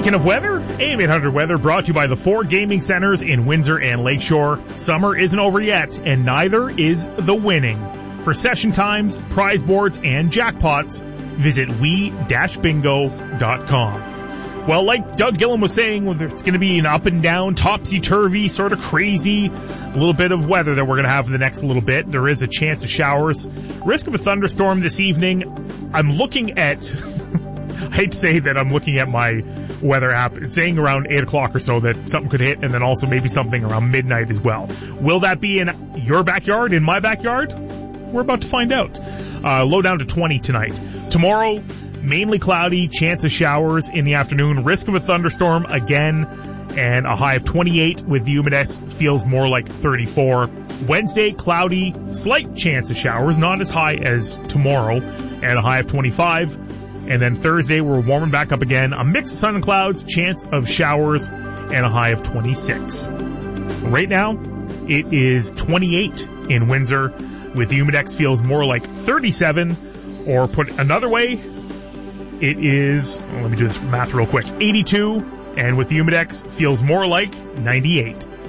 Speaking of weather, AM800 weather brought to you by the 4 gaming centers in Windsor and Lakeshore. Summer isn't over yet, and neither is the winning. For session times, prize boards, and jackpots, visit we-bingo.com. Well, like Doug Gillen was saying, it's going to be an up and down, topsy-turvy, sort of crazy little bit of weather that we're going to have for the next little bit. There is a chance of showers. Risk of a thunderstorm this evening. I'm looking at, I hate to say that I'm looking at my weather app. It's saying around 8 o'clock or so that something could hit, and then also maybe something around midnight as well. Will that be in your backyard, in my backyard? We're about to find out. Low down to 20 tonight. Tomorrow, mainly cloudy, chance of showers in the afternoon, risk of a thunderstorm again, and a high of 28 with the humidity feels more like 34. Wednesday, cloudy, slight chance of showers, not as high as tomorrow, and a high of 25. And then Thursday, we're warming back up again, a mix of sun and clouds, chance of showers, and a high of 26. Right now, it is 28 in Windsor, with the humidex feels more like 37, or put another way, it is, let me do this math real quick, 82, and with the humidex feels more like 98.